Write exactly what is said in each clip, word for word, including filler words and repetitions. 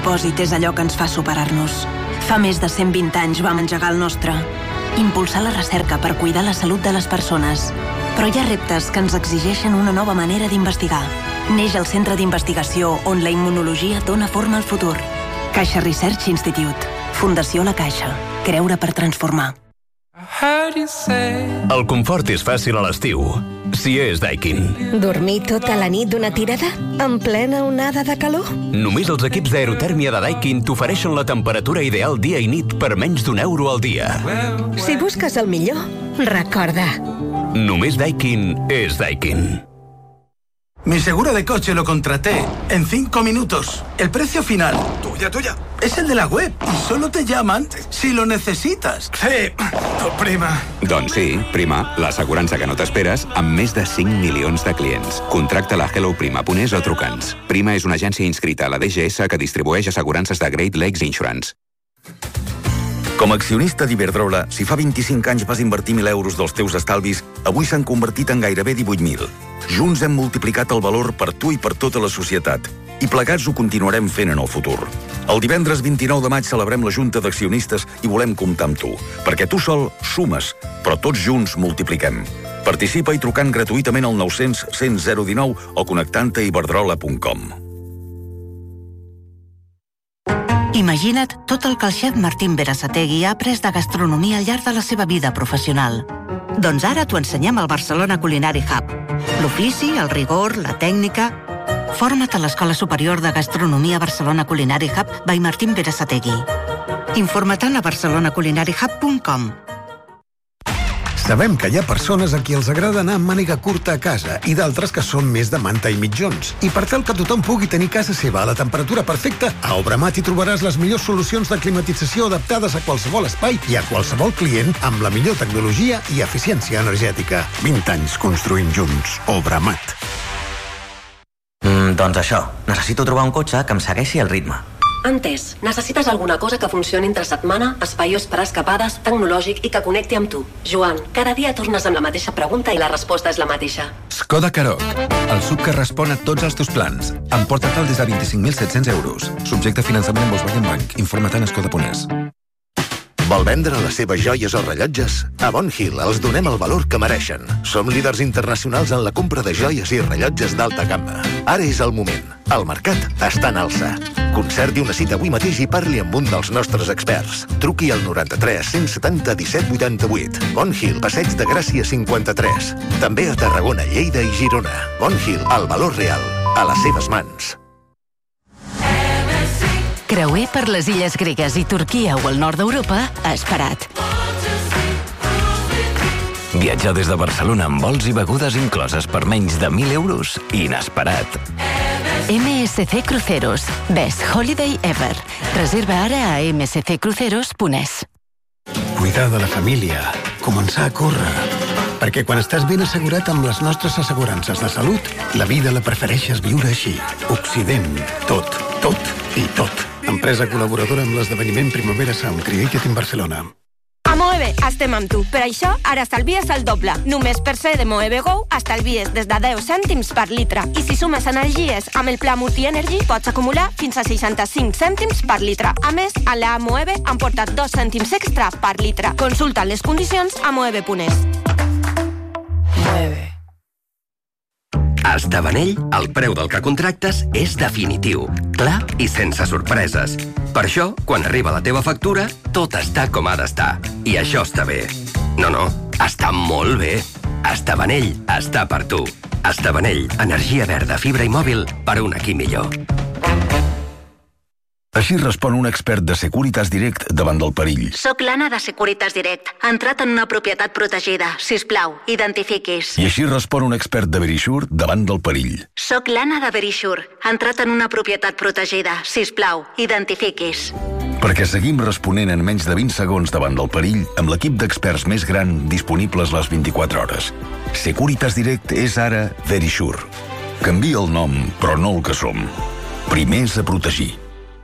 propòsit és allò que ens fa superar-nos. Fa més de cent vint anys vam engegar el nostre. Impulsar la recerca per cuidar la salut de les persones. Però hi ha reptes que ens exigeixen una nova manera d'investigar. Neix el Centre d'Investigació on la immunologia dona forma al futur. Caixa Research Institute. Fundació La Caixa. Creure per transformar. El confort és fàcil a l'estiu, si és Daikin. Dormir tota la nit d'una tirada? En plena onada de calor? Només els equips d'aerotèrmia de Daikin t'ofereixen la temperatura ideal dia i nit per menys d'un euro al dia. Si busques el millor, recorda. Només Daikin és Daikin. Mi seguro de coche lo contraté en cinco minutos. El precio final, tuya, tuya, es el de la web y solo te llaman si lo necesitas. Sí, tu prima. Doncs sí, Prima, l'assegurança que no t'esperes amb més de cinc milions de clients. Contracta-la a hello prima punt es o truca'ns. Prima és una agència inscrita a la D G S que distribueix assegurances de Great Lakes Insurance. Com a accionista d'Iberdrola, si fa vint-i-cinc anys vas invertir mil euros dels teus estalvis, avui s'han convertit en gairebé divuit mil. Junts hem multiplicat el valor per tu i per tota la societat. I plegats ho continuarem fent en el futur. El divendres vint-i-nou de maig celebrem la Junta d'Accionistes i volem comptar amb tu. Perquè tu sol sumes, però tots junts multipliquem. Participa i trucant gratuïtament al nou cents cent zero dinou o connectant a iberdrola punt com. Imagina't tot el que el xef Martín Berasategui ha après de gastronomia al llarg de la seva vida professional. Doncs ara t'ho ensenyem al Barcelona Culinary Hub. L'ofici, el rigor, la tècnica... Forma't a l'Escola Superior de Gastronomia Barcelona Culinary Hub by Martín Berasategui. Informa't a barcelona culinary hub punt com. Sabem que hi ha persones a qui els agrada anar amb màniga curta a casa i d'altres que són més de manta i mitjons. I per tal que tothom pugui tenir casa seva a la temperatura perfecta, a Obramat hi trobaràs les millors solucions de climatització adaptades a qualsevol espai i a qualsevol client amb la millor tecnologia i eficiència energètica. vint anys construint junts. Obramat. Mm, doncs això, necessito trobar un cotxe que em segueixi el ritme. Entès. Necessites alguna cosa que funcioni entre setmana, espaiós per escapades, tecnològic i que connecti amb tu. Joan, cada dia tornes amb la mateixa pregunta i la resposta és la mateixa. Skoda Karoq, el sub que respon a tots els teus plans. Emporta-te'l des de vint-i-cinc mil set-cents euros. Subjecte a finançament en Volkswagen Bank. Informa-te'n a skoda punt es. Vol vendre les seves joies o rellotges? A Bon Hill els donem el valor que mereixen. Som líders internacionals en la compra de joies i rellotges d'alta gamma. Ara és el moment. El mercat està en alça. Concerti una cita avui mateix i parli amb un dels nostres experts. Truqui al noranta-tres cent setanta disset vuitanta-vuit. Bon Hill, Passeig de Gràcia cinquanta-tres. També a Tarragona, Lleida i Girona. Bon Hill, el valor real, a les seves mans. Creuer per les illes gregues i Turquia o el nord d'Europa, esperat. Viatjar des de Barcelona amb vols i begudes incloses per menys de mil euros, inesperat. M S C Cruceros. Best Holiday Ever. Reserva ara a m s c cruceros punt es. Cuidar de la família. Començar a córrer. Perquè quan estàs ben assegurat amb les nostres assegurances de salut, la vida la prefereixes viure així. Occident. Tot, tot i tot. Empresa col·laboradora amb l'esdeveniment Primavera Sound Created in Barcelona. A Moeve estem amb tu. Per això, ara estalvies el doble. Només per ser de Moeve Go, estalvies des de deu cèntims per litre. I si sumes energies amb el pla Multi-Energy, pots acumular fins a seixanta-cinc cèntims per litre. A més, a la Moeve han portat dos cèntims extra per litre. Consulta les condicions a moeve punt es. Moeve. A Estabanell, el preu del que contractes és definitiu, clar i sense sorpreses. Per això, quan arriba la teva factura, tot està com ha d'estar. I això està bé. No, no, està molt bé. Estabanell està per tu. Estabanell, energia verda, fibra i mòbil per un aquí millor. Així respon un expert de Securitas Direct davant del perill. Soc l'Anna de Securitas Direct. Ha entrat en una propietat protegida. Sisplau, identifiquis. I així respon un expert de Verisure davant del perill. Soc l'Anna de Verisure. Ha entrat en una propietat protegida. Sisplau, identifiquis. Perquè seguim responent en menys de vint segons davant del perill amb l'equip d'experts més gran disponibles les vint-i-quatre hores. Securitas Direct és ara Verisure. Canvia el nom, però no el que som. Primers a protegir.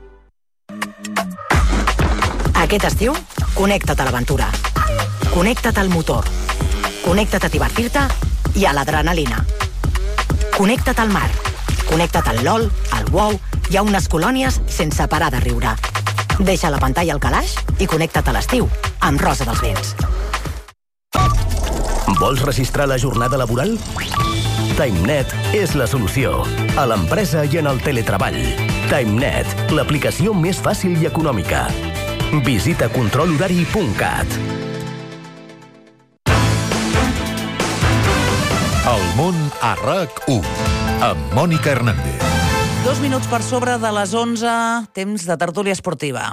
Aquest estiu, connecta't a l'aventura. Connecta't al motor. Connecta't a divertir-te i a l'adrenalina. Connecta't al mar. Connecta't al LOL, al WoW hi ha unes colònies sense parar de riure. Deixa la pantalla al calaix i connecta't a l'estiu amb Rosa dels Vents. Vols registrar la jornada laboral? TimeNet és la solució. A l'empresa i en el teletreball. TimeNet, l'aplicació més fàcil i econòmica. Visita control horari punt cat. El món a RAC u, amb Mònica Hernández. Dos minuts per sobre de les onze, temps de tertúlia esportiva.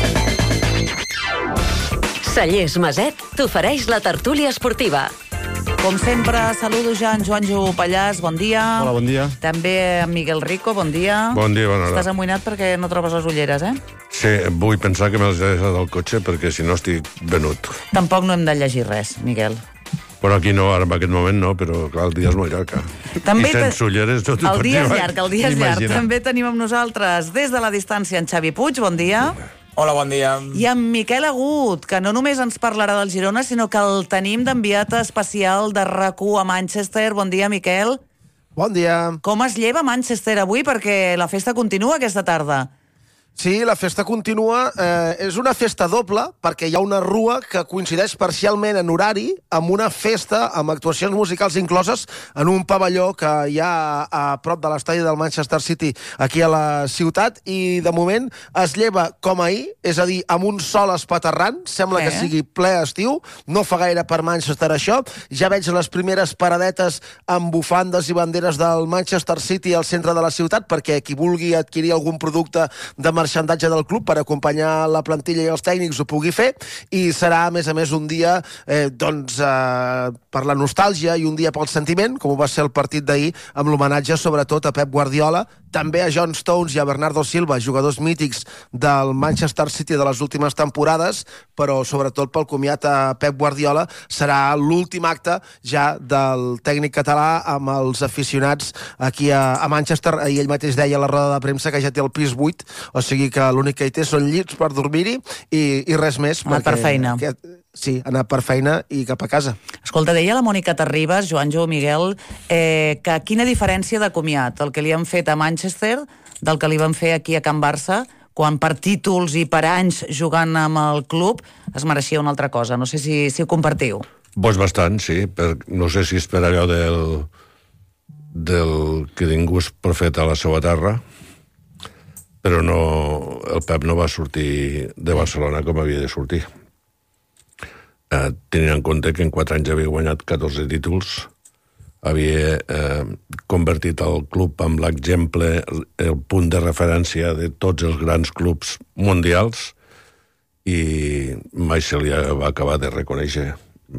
Cellers Maset t'ofereix la tertúlia esportiva. Com sempre, saludo ja en Joanjo Pallàs, bon dia. Hola, bon dia. També en Miguel Rico, bon dia. Bon dia, bona hora. Estàs amoïnat perquè no trobes les ulleres, eh? Sí, vull pensar que me'ls he deixat al cotxe perquè si no estic venut. Tampoc no hem de llegir res, Miguel. Bueno, aquí no, ara en aquest moment no, però clar, el dia és molt llarg. També I sense ulleres no t'ho El pots dia és llevar. llarg, el dia és llarg. Imagina. També tenim amb nosaltres, des de la distància, en Xavi Puig, bon dia. Hola, bon dia. I en Miquel Agut, que no només ens parlarà del Girona, sinó que el tenim d'enviat especial de RAC u a Manchester. Bon dia, Miquel. Bon dia. Com es lleva Manchester avui? Perquè la festa continua aquesta tarda. Sí, la festa continua. Eh, és una festa doble, perquè hi ha una rua que coincideix parcialment en horari amb una festa amb actuacions musicals incloses en un pavelló que hi ha a prop de l'estadi del Manchester City, aquí a la ciutat, i de moment es lleva com ahir, és a dir, amb un sol espaterrant, sembla Eh? que sigui ple estiu, no fa gaire per Manchester això, ja veig les primeres paradetes amb bufandes i banderes del Manchester City al centre de la ciutat, perquè qui vulgui adquirir algun producte de merchandatge del club per acompanyar la plantilla i els tècnics ho pugui fer, i serà, a més a més, un dia eh, doncs, eh, per la nostàlgia i un dia pel sentiment, com ho va ser el partit d'ahir, amb l'homenatge sobretot a Pep Guardiola, també a John Stones i a Bernardo Silva, jugadors mítics del Manchester City de les últimes temporades, però sobretot pel comiat a Pep Guardiola. Serà l'últim acte ja del tècnic català amb els aficionats aquí a, a Manchester. I ell mateix deia a la roda de premsa que ja té el pis buit, o sigui que l'únic que hi té són llits per dormir-hi i, i res més. Ha anat per feina. Aquest, sí, ha anat per feina i cap a casa. Escolta, deia la Mònica Terribas, Joanjo, Miguel, eh, que quina diferència de comiat el que li han fet a Manchester del que li van fer aquí a Can Barça, quan per títols i per anys jugant amb el club es mereixia una altra cosa. No sé si, si ho compartiu. Pues bastant, sí. Per, no sé si és per allò del, del que ningú és profeta a la seva terra, però no, el Pep no va sortir de Barcelona com havia de sortir. Eh, tenint en compte que en quatre anys havia guanyat catorze títols, havia eh, convertit el club en l'exemple, el punt de referència de tots els grans clubs mundials, i mai se li va acabar de reconèixer.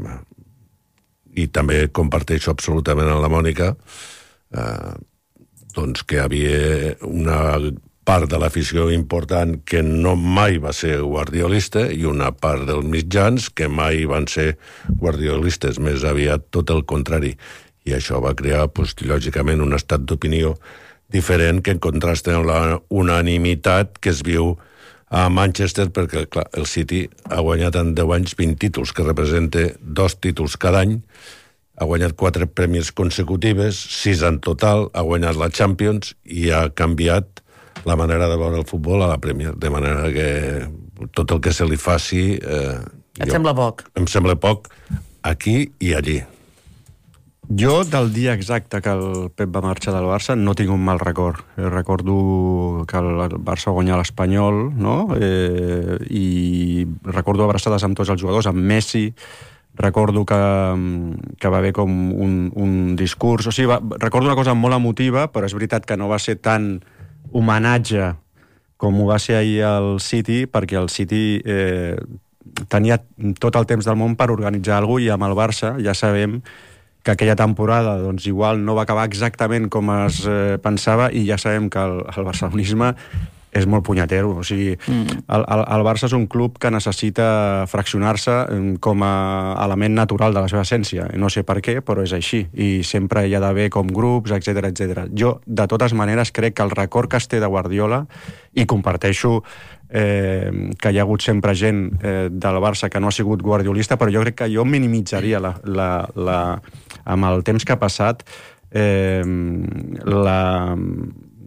I també comparteixo absolutament amb la Mònica eh, doncs que havia una part de l'afició important que no mai va ser guardiolista i una part dels mitjans que mai van ser guardiolistes, més aviat tot el contrari. I això va crear, doncs, lògicament, un estat d'opinió diferent que en contrasta amb la unanimitat que es viu a Manchester, perquè, clar, el City ha guanyat en deu anys vint títols, que representa dos títols cada any, ha guanyat quatre premis consecutives, sis en total, ha guanyat la Champions i ha canviat la manera de veure el futbol a la Premier, de manera que tot el que se li faci... Eh, Et jo, sembla poc? Em sembla poc aquí i allí. Jo, del dia exacte que el Pep va marxar del Barça, no tinc un mal record. Recordo que el Barça guanyà l'Espanyol, no? Eh, i recordo abraçades amb tots els jugadors, amb Messi, recordo que, que va haver com un, un discurs... O sigui, va, recordo una cosa molt emotiva, però és veritat que no va ser tan homenatge com ho va ser ahir al City, perquè el City eh, tenia tot el temps del món per organitzar alguna cosa, i amb el Barça ja sabem que aquella temporada doncs, igual no va acabar exactament com es eh, pensava, i ja sabem que el, el barcelonisme és molt punyetero. O sigui, mm. el, el, el Barça és un club que necessita fraccionar-se com a element natural de la seva essència. No sé per què, però és així. I sempre hi ha d'haver com grups, etcètera, etcètera. Jo, de totes maneres, crec que el record que es té de Guardiola, i comparteixo eh, que hi ha hagut sempre gent eh, del Barça que no ha sigut guardiolista, però jo crec que jo minimitzaria la, la, la, amb el temps que ha passat eh, la...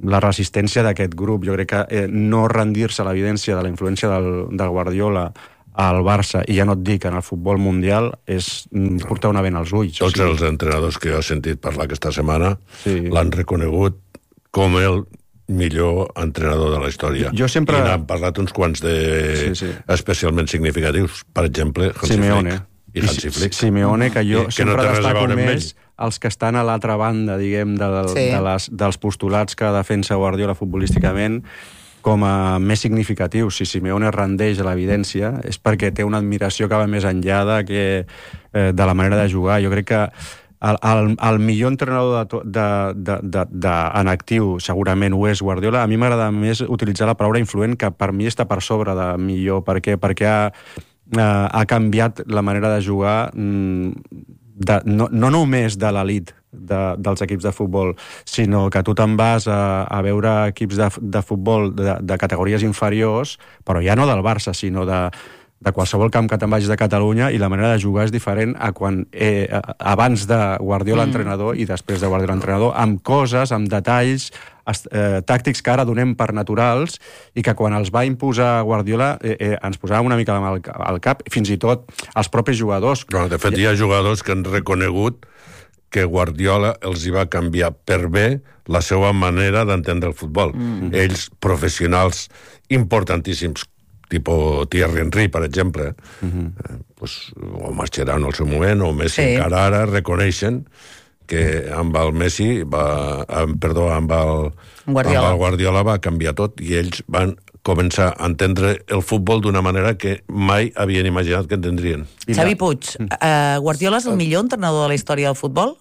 la resistència d'aquest grup. Jo crec que eh, no rendir-se a l'evidència de la influència del, del Guardiola al Barça, i ja no et dic en el futbol mundial, és portar una vent als ulls. Tots o sigui... els entrenadors que jo he sentit parlar aquesta setmana sí. l'han reconegut com el millor entrenador de la història. Jo sempre... I n'han parlat uns quants de... sí, sí. especialment significatius. Per exemple, Hansi Simeone. Flick. I Hansi Flick. Simeone, que jo I, sempre que no destaco més els que estan a l'altra banda, diguem, de, de, sí. de les, dels postulats que defensa Guardiola futbolísticament, com a més significatius. Si Simeone rendeix a l'evidència és perquè té una admiració que va més enllà de, que, eh, de la manera de jugar. Jo crec que el, el, el millor entrenador de, de, de, de, de, en actiu segurament ho és Guardiola. A mi m'agrada més utilitzar la paraula influent, que per mi està per sobre de millor. Per què? Perquè ha, eh, ha canviat la manera de jugar, de, no, no només de l'elit De, dels equips de futbol, sinó que tu te'n vas a, a veure equips de, de futbol de, de categories inferiors, però ja no del Barça, sinó de, de qualsevol camp que te'n vagis de Catalunya, i la manera de jugar és diferent a quan eh, abans de Guardiola mm. entrenador i després de Guardiola entrenador, amb coses, amb detalls eh, tàctics que ara donem per naturals i que quan els va imposar Guardiola eh, eh, ens posàvem una mica al, al cap, fins i tot els propis jugadors. No, de fet, hi ha jugadors que han reconegut que Guardiola els hi va canviar per bé la seva manera d'entendre el futbol. Mm. Ells, professionals importantíssims, tipus Thierry Henry, per exemple, mm-hmm. eh, pues, o Mascherano al seu moment, o Messi, sí. encara ara reconeixen que amb el Messi va, amb, perdó, amb el Guardiola. amb el Guardiola va canviar tot, i ells van començar a entendre el futbol d'una manera que mai havien imaginat que entendrien. Xavi Puig, uh, Guardiola és el millor entrenador de la història del futbol?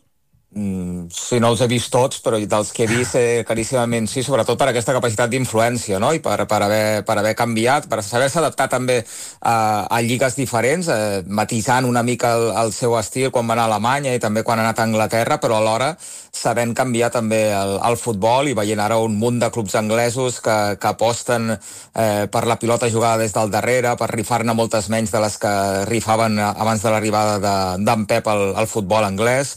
Mm, sí, no els he vist tots, però dels que he vist eh, claríssimament sí, sobretot per aquesta capacitat d'influència, no? I per, per, haver, per haver canviat, per saber-se adaptar també a, a lligues diferents, eh, matisant una mica el, el seu estil quan va anar a Alemanya i també quan ha anat a Anglaterra, però alhora sabent canviar també el, el futbol, i veient ara un munt de clubs anglesos que, que aposten eh, per la pilota jugada des del darrere, per rifar-ne moltes menys de les que rifaven abans de l'arribada de, d'en Pep al, al futbol anglès.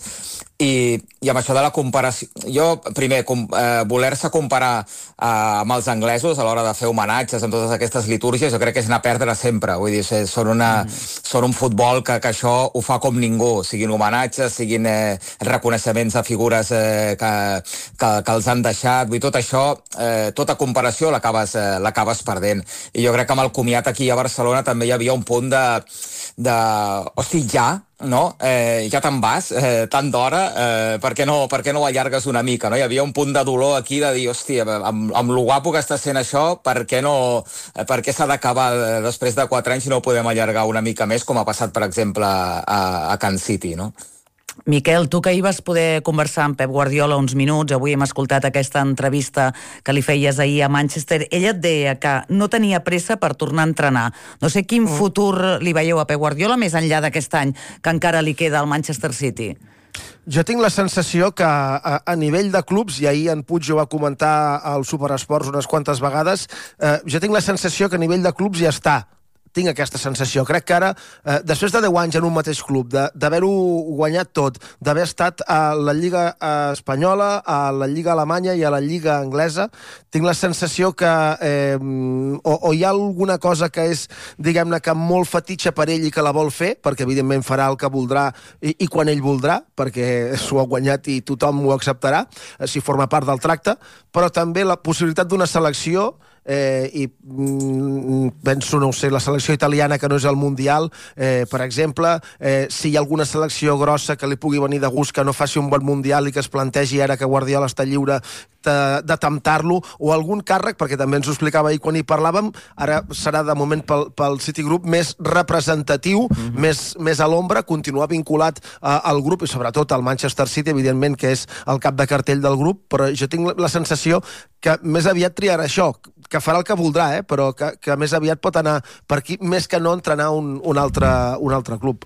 I, i amb això de la comparació, jo primer com, eh, voler-se comparar eh, amb els anglesos a l'hora de fer homenatges amb totes aquestes litúrgies, jo crec que és anar a perdre sempre, vull dir, són, una, mm. són un futbol que, que això ho fa com ningú, siguin homenatges, siguin eh, reconeixements a figures eh, que, que, que els han deixat, vull dir, tot això, eh, tota comparació l'acabes eh, l'acabes perdent, i jo crec que amb el comiat aquí a Barcelona també hi havia un punt de, de hosti, ja no? Eh, ja te'n vas, eh, tant d'hora, eh, per, què no, per què no ho allargues una mica, no? Hi havia un punt de dolor aquí de dir, hòstia, amb, amb lo guapo que està sent això, per què no, per què s'ha d'acabar després de quatre anys i no ho podem allargar una mica més, com ha passat, per exemple, a, a Can City, no? Miquel, tu que ahir vas poder conversar amb Pep Guardiola uns minuts, avui hem escoltat aquesta entrevista que li feies ahir a Manchester, ell et deia que no tenia pressa per tornar a entrenar. No sé quin mm. futur li veieu a Pep Guardiola més enllà d'aquest any que encara li queda al Manchester City. Jo tinc la sensació que a, a nivell de clubs, i ahir en Puig ho va comentar al Superesports unes quantes vegades, eh, jo tinc la sensació que a nivell de clubs ja està. Tinc aquesta sensació. Crec que ara, eh, després de deu anys en un mateix club, d'haver-ho guanyat tot, d'haver estat a la Lliga Espanyola, a la Lliga Alemanya i a la Lliga Anglesa, tinc la sensació que eh, o, o hi ha alguna cosa que és, diguem-ne, que molt fetitxa per ell i que la vol fer, perquè evidentment farà el que voldrà i, i quan ell voldrà, perquè s'ho ha guanyat i tothom ho acceptarà, eh, si forma part del tracte, però també la possibilitat d'una selecció Eh, i mm, penso, no ho sé, la selecció italiana que no és el Mundial, eh, per exemple, eh, si hi ha alguna selecció grossa que li pugui venir de gust, que no faci un bon Mundial i que es plantegi ara que Guardiola està lliure de, de temptar-lo, o algun càrrec, perquè també ens ho explicava ahir quan hi parlàvem, ara serà de moment pel, pel Citigroup més representatiu, mm-hmm. més, més a l'ombra, continuar vinculat uh, al grup i sobretot al Manchester City, evidentment que és el cap de cartell del grup, però jo tinc la sensació que més aviat triarà això, que farà el que voldrà, eh? Però que, que més aviat pot anar per aquí, més que no entrenar un, un, altre, un altre club.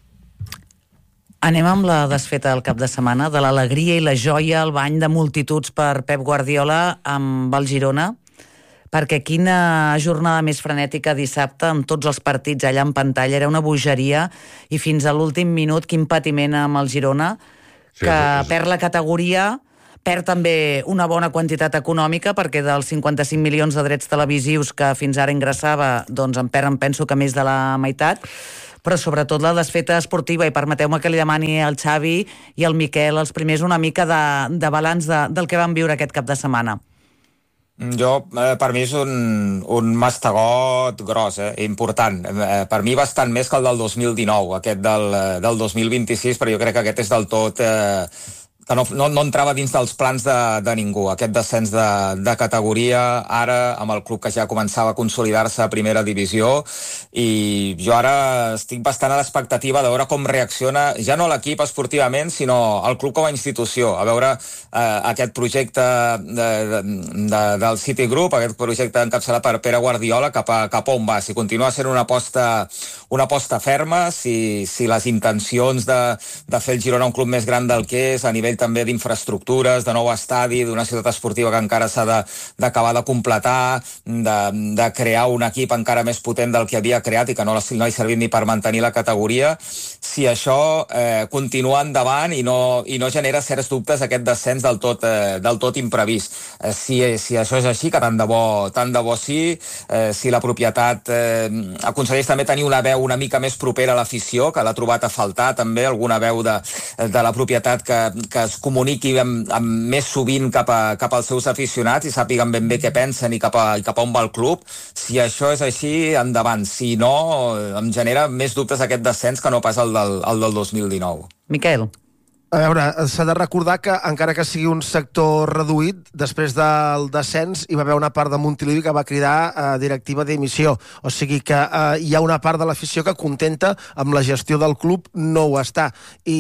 Anem amb la desfeta del cap de setmana, de l'alegria i la joia, el bany de multituds per Pep Guardiola amb el Girona, perquè quina jornada més frenètica dissabte, amb tots els partits allà en pantalla, era una bogeria, i fins a l'últim minut quin patiment amb el Girona, que sí, perd la categoria, perd també una bona quantitat econòmica, perquè dels cinquanta-cinc milions de drets televisius que fins ara ingressava, doncs en perd, em penso que més de la meitat, però sobretot la desfeta esportiva, i permeteu-me que li demani al Xavi i al Miquel els primers una mica de, de balanç de, del que van viure aquest cap de setmana. Jo, eh, per mi és un, un mastegot gros, eh, important. Eh, per mi bastant més que el del dos mil dinou, aquest del, del dos mil vint-i-sis, però jo crec que aquest és del tot... Eh, que no, no, no entrava dins dels plans de, de ningú. Aquest descens de, de categoria, ara amb el club que ja començava a consolidar-se a primera divisió, i jo ara estic bastant a l'expectativa de veure com reacciona, ja no l'equip esportivament, sinó el club com a institució, a veure eh, aquest projecte de, de, de, del City Group, aquest projecte encapçalat per Pere Guardiola, cap a, cap a on va, si continua sent una aposta, una aposta ferma, si, si les intencions de, de fer el Girona un club més gran del que és, a nivell també d'infraestructures, de nou estadi, d'una ciutat esportiva que encara s'ha d'acabar de, de completar, de, de crear un equip encara més potent del que havia creat i que no, no ha servit ni per mantenir la categoria, si això eh, continua endavant i no, i no genera certs dubtes aquest descens del tot, eh, del tot imprevist. Eh, si, si això és així, que tant de bo, tant de bo sí, eh, si la propietat eh, aconsegueix també tenir una veu una mica més propera a l'afició, que l'ha trobat a faltar també, alguna veu de, de la propietat que, que es comuniqui amb, amb més sovint cap, a, cap als seus aficionats i sàpiguen ben bé què pensen i cap a, i cap a on va el club. Si això és així, endavant. Si no, em genera més dubtes aquest descens que no pas el del, el del dos mil dinou. Miquel. A veure, s'ha de recordar que, encara que sigui un sector reduït, després del descens hi va haver una part de Montilivi que va cridar eh, directiva d'emissió. O sigui que eh, hi ha una part de l'afició que, contenta amb la gestió del club, no ho està.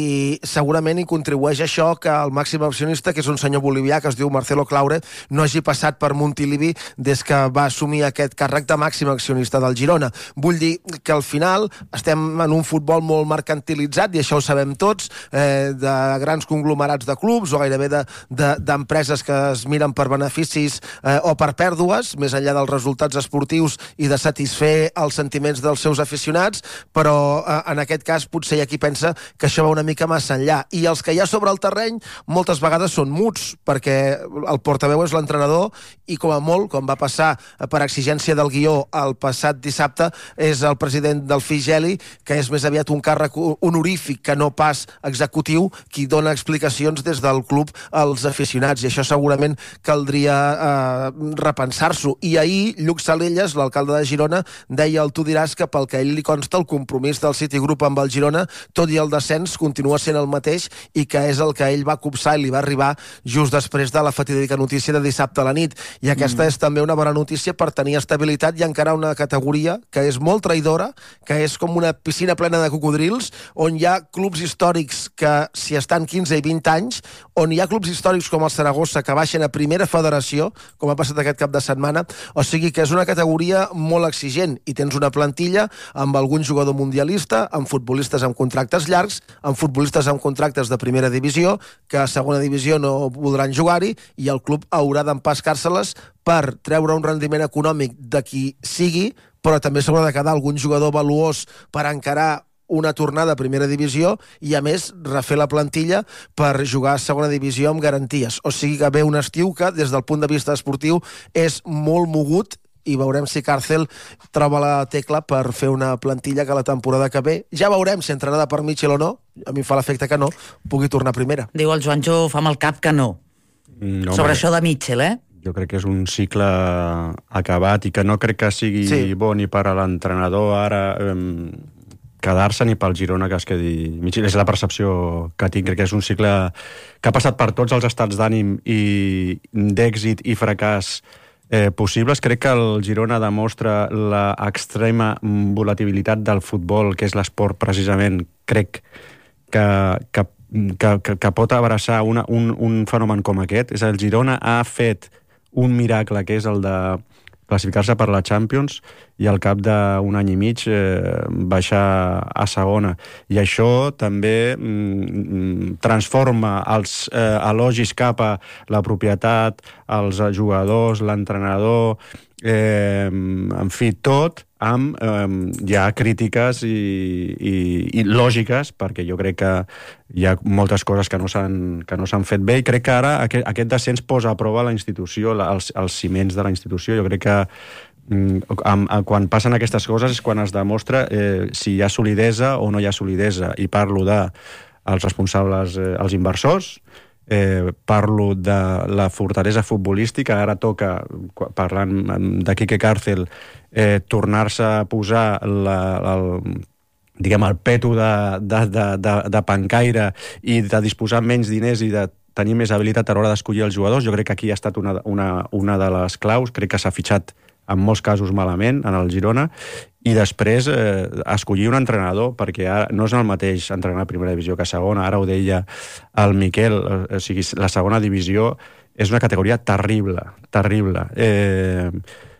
I segurament hi contribueix això que el màxim accionista, que és un senyor bolivià que es diu Marcelo Claure, no hagi passat per Montilivi des que va assumir aquest càrrec de màxim accionista del Girona. Vull dir que al final estem en un futbol molt mercantilitzat, i això ho sabem tots, eh, de grans conglomerats de clubs o gairebé d'empreses de, de, que es miren per beneficis eh, o per pèrdues, més enllà dels resultats esportius i de satisfer els sentiments dels seus aficionats, però eh, en aquest cas potser hi ha qui pensa que això va una mica massa enllà. I els que hi ha sobre el terreny moltes vegades són muts, perquè el portaveu és l'entrenador i com a molt, com va passar per exigència del guió el passat dissabte, és el president del Figeli, que és més aviat un càrrec honorífic que no pas executiu, qui dona explicacions des del club als aficionats, i això segurament caldria eh, repensar-s'ho. I ahir Lluc Salelles, l'alcalde de Girona, deia al Tu diràs que pel que a ell li consta el compromís del City Group amb el Girona, tot i el descens, continua sent el mateix, i que és el que ell va copsar i li va arribar just després de la fatídica notícia de dissabte a la nit. I aquesta mm. és també una bona notícia per tenir estabilitat i encarar una categoria que és molt traïdora, que és com una piscina plena de cocodrils, on hi ha clubs històrics que, si estan quinze i vint anys, on hi ha clubs històrics com el Saragossa que baixen a primera federació, com ha passat aquest cap de setmana. O sigui que és una categoria molt exigent, i tens una plantilla amb algun jugador mundialista, amb futbolistes amb contractes llargs, amb futbolistes amb contractes de primera divisió, que a segona divisió no voldran jugar-hi, i el club haurà d'empascar-se-les per treure un rendiment econòmic de qui sigui, però també s'haurà de quedar algun jugador valuós per encarar una tornada a primera divisió i, a més, refer la plantilla per jugar a segona divisió amb garanties. O sigui que ve un estiu que, des del punt de vista esportiu, és molt mogut, i veurem si Càrcel troba la tecla per fer una plantilla que la temporada que ve, ja veurem si entrenada per Mitchell o no, a mi em fa l'efecte que no, pugui tornar a primera. Diu el Joanjo, fa amb el cap que no. no Sobre això de Mitchell, eh? Jo crec que és un cicle acabat i que no crec que sigui sí. bo ni per a l'entrenador ara eh, quedar-se, ni pel Girona que es quedi Mitchell. És la percepció que tinc. Crec que és un cicle que ha passat per tots els estats d'ànim i d'èxit i fracàs eh, possibles. Crec que el Girona demostra l'extrema volatilitat del futbol, que és l'esport precisament, crec que, que, que, que, que pot abraçar una, un, un fenomen com aquest. És el Girona ha fet un miracle, que és el de classificar-se per la Champions, i al cap d'un any i mig eh, baixar a segona. I això també mm, transforma els eh, elogis cap a la propietat, els jugadors, l'entrenador, eh, en fi, tot, amb eh, ja crítiques i, i, i lògiques, perquè jo crec que hi ha moltes coses que no s'han que no s'han fet bé, i crec que ara aquest, aquest descens posa a prova la institució, la, els, els ciments de la institució. Jo crec que mm, amb, quan passen aquestes coses és quan es demostra eh, si hi ha solidesa o no hi ha solidesa, i parlo de els responsables, eh, els inversors, Eh, parlo de la fortalesa futbolística. Ara toca, parlant de Quique Cárcel, eh, tornar-se a posar la, el, diguem, el peto de, de, de, de, de pancaire i de disposar menys diners i de tenir més habilitat a l'hora d'escollir els jugadors. Jo crec que aquí ha estat una, una, una de les claus. Crec que s'ha fitxat en molts casos malament en el Girona, i després eh, escollir un entrenador, perquè ara no és el mateix entrenar a primera divisió que a segona. Ara ho deia el Miquel, o sigui, la segona divisió és una categoria terrible, terrible. Eh,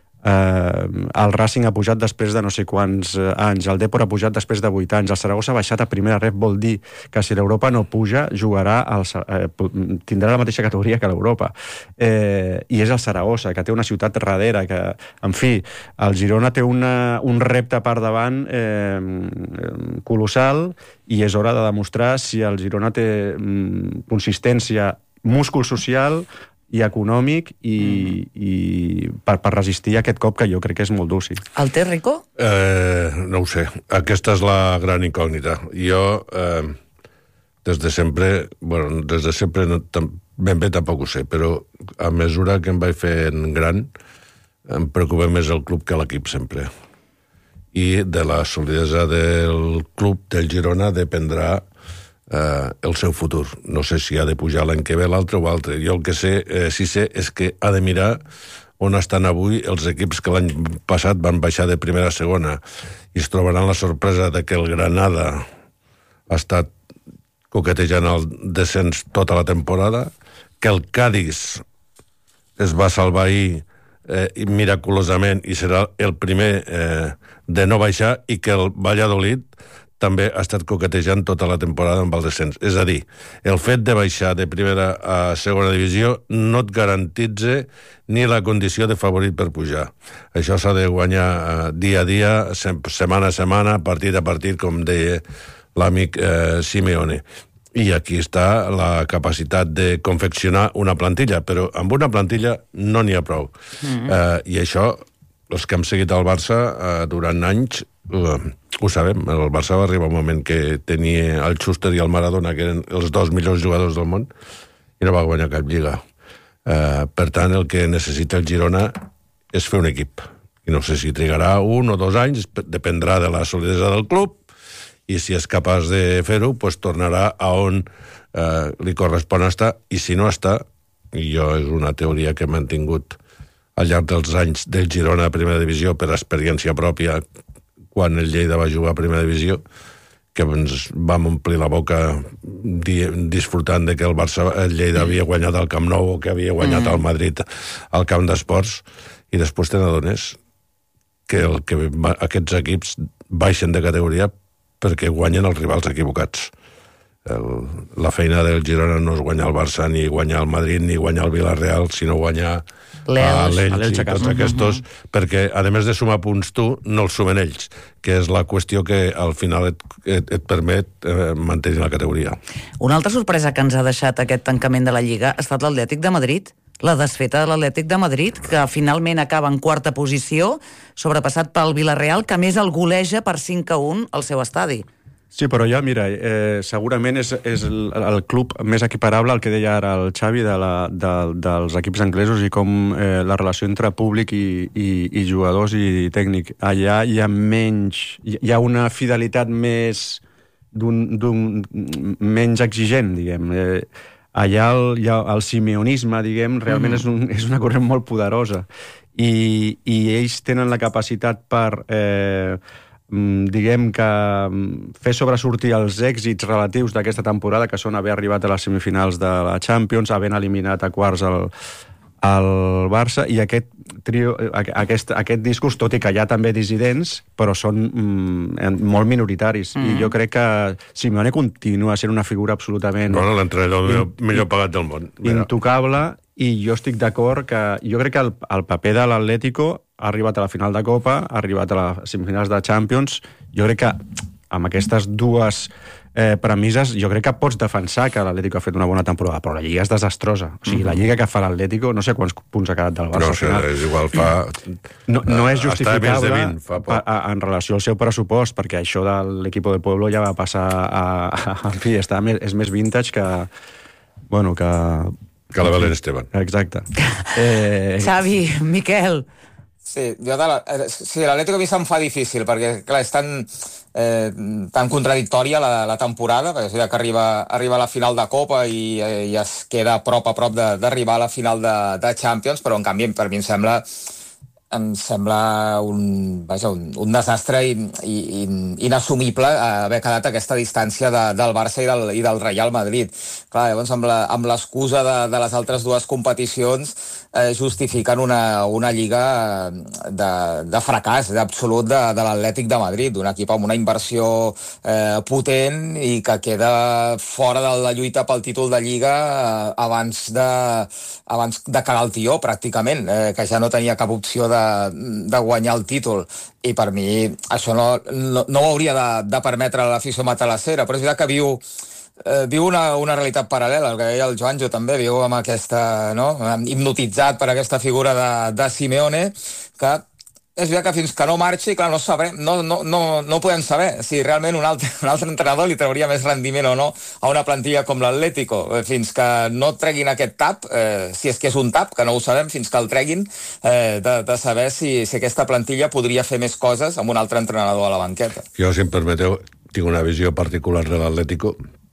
eh, el Racing ha pujat després de no sé quants anys, el Depor ha pujat després de vuit anys, el Saragossa ha baixat a primera ref, vol dir que si l'Europa no puja, jugarà al, eh, tindrà la mateixa categoria que l'Europa. Eh, I és el Saragossa, que té una ciutat darrere, que, en fi, el Girona té una, un repte per davant eh, colossal, i és hora de demostrar si el Girona té mm, consistència, múscul social i econòmic i, i per, per resistir aquest cop que jo crec que és molt dur, sí. El té, Rico? Eh, no ho sé. Aquesta és la gran incògnita. Jo, eh, des de sempre, bueno, des de sempre no, tam, ben bé tampoc ho sé, però a mesura que em vaig fent gran, em preocupa més el club que l'equip sempre. I de la solidesa del club del Girona dependrà Eh, el seu futur. No sé si ha de pujar l'any que ve l'altre o altre. Jo el que sé, eh, sí sé, és que ha de mirar on estan avui els equips que l'any passat van baixar de primera a segona, i es trobaran la sorpresa de que el Granada ha estat coquetejant el descens tota la temporada, que el Cádiz es va salvar ahir eh, miraculosament i serà el primer eh, de no baixar, i que el Valladolid també ha estat coquetejant tota la temporada amb el descens. És a dir, el fet de baixar de primera a segona divisió no et garantitza ni la condició de favorit per pujar. Això s'ha de guanyar eh, dia a dia, setmana a setmana, partit a partit, com deia l'amic eh, Simeone. I aquí està la capacitat de confeccionar una plantilla, però amb una plantilla no n'hi ha prou. Mm-hmm. eh, I això, els que hem seguit el Barça eh, durant anys, Uh, ho sabem. El Barça va arribar un moment que tenia el Schuster i el Maradona, que eren els dos millors jugadors del món, i no va guanyar cap lliga. Uh, per tant, el que necessita el Girona és fer un equip. I no sé si trigarà un o dos anys, dependrà de la solidesa del club, i si és capaç de fer-ho, pues tornarà a on uh, li correspon estar, i si no està, i jo és una teoria que he mantingut al llarg dels anys del Girona a primera divisió per experiència pròpia, quan el Lleida va jugar a primera divisió, que ens vam omplir la boca disfrutant de que el Barça, el Lleida havia guanyat al Camp Nou o que havia guanyat mm. al Madrid al Camp d'Esports, i després te n'adones que, el, que aquests equips baixen de categoria perquè guanyen els rivals equivocats. El, la feina del Girona no és guanyar el Barça, ni guanyar el Madrid, ni guanyar el Villarreal, sinó guanyar l'Elx i tots aquests, perquè a més de sumar punts tu, no els sumen ells, que és la qüestió que al final et, et, et permet eh, mantenir la categoria. Una altra sorpresa que ens ha deixat aquest tancament de la Lliga ha estat l'Atlètic de Madrid, la desfeta de l'Atlètic de Madrid, que finalment acaba en quarta posició, sobrepassat pel Villarreal, que a més el goleja per cinc a un al seu estadi. Sí, però ja, mira, eh, segurament és, és el, el club més equiparable al que deia ara el Xavi de la, de, dels equips anglesos, i com eh, la relació entre públic i, i, i jugadors i tècnic. Allà hi ha menys... Hi ha una fidelitat més... d'un, d'un, menys exigent, diguem. Eh, allà el, ja, el simeonisme, diguem, realment mm. és, un, és una corrent molt poderosa. I, i ells tenen la capacitat per... Eh, diguem que fer sobresortir els èxits relatius d'aquesta temporada, que són haver arribat a les semifinals de la Champions, havent eliminat a quarts el, el Barça, i aquest trio, aquest, aquest discurs, tot i que hi ha també dissidents, però són mm, molt minoritaris. Mm. I jo crec que Simeone continua sent una figura absolutament... Bueno, l'entrenador millor, millor pagat del món. Intocable, i jo estic d'acord que... Jo crec que el, el paper de l'Atlético ha arribat a la final de Copa, ha arribat a les semifinals de Champions. Jo crec que amb aquestes dues eh, premisses, jo crec que pots defensar que l'Atlético ha fet una bona temporada, però la Lliga és desastrosa. O sigui, mm-hmm. la Lliga que fa l'Atlético, no sé quants punts ha quedat del Barça. No sé, és igual, fa... No, no és justificable vint, fa a, a, en relació al seu pressupost, perquè això de l'equipo de Pueblo ja va passar a... a en fi, està més, és més vintage que... Bueno, que... Que la Belén Esteban. Exacte. Eh... Xavi, Miquel... Sí, jo de la, sí, l'Atlético a mi se'm fa difícil, perquè clar, és tan, eh, tan contradictòria la, la temporada, perquè és que arriba, arriba a la final de Copa i, eh, i es queda a prop a prop d'arribar a la final de, de Champions, però en canvi per mi em sembla em sembla un, vaja, un, un desastre in, in, inassumible haver quedat a aquesta distància de, del Barça i del, i del Real Madrid. Clar, llavors amb, la, amb l'excusa de, de les altres dues competicions eh, justifiquen una, una lliga de, de fracàs absolut de, de l'Atlètic de Madrid, un equip amb una inversió eh, potent i que queda fora de la lluita pel títol de lliga eh, abans de, abans de cagar el tió, pràcticament, eh, que ja no tenia cap opció de de guanyar el títol, i per mi això no, no, no ho hauria de, de permetre a l'afició matalassera, però és veritat que viu eh, viu una, una realitat paral·lela, el que deia el Joanjo també, viu amb aquesta, no?, hipnotitzat per aquesta figura de, de Simeone, que és veritat que fins que no marxi, clar, no sabrem, no, no, no, no podem saber si realment un altre, un altre entrenador li trauria més rendiment o no a una plantilla com l'Atlético. Fins que no treguin aquest tap, eh, si és que és un tap, que no ho sabem, fins que el treguin, eh, de, de saber si, si aquesta plantilla podria fer més coses amb un altre entrenador a la banqueta. Jo, si em permeteu, tinc una visió particular de l'Atlético.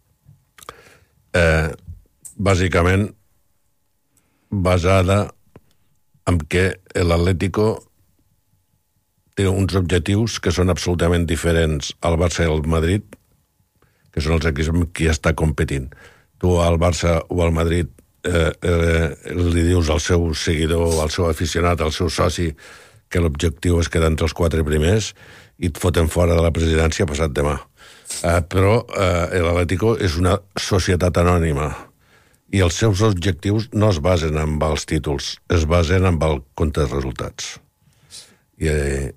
Eh, bàsicament basada en que l'Atlético té uns objectius que són absolutament diferents al Barça i al Madrid, que són els equips amb qui està competint. Tu al Barça o al Madrid eh, eh, li dius al seu seguidor, al seu aficionat, al seu soci, que l'objectiu és quedar entre els quatre primers i et foten fora de la presidència passat demà. Eh, però eh, l'Atlético és una societat anònima i els seus objectius no es basen en els títols, es basen en el compte de resultats. I eh,